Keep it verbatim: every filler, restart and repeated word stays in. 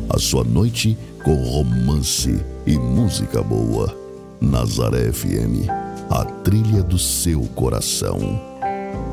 a sua noite com romance e música boa. Nazaré F M, a trilha do seu coração.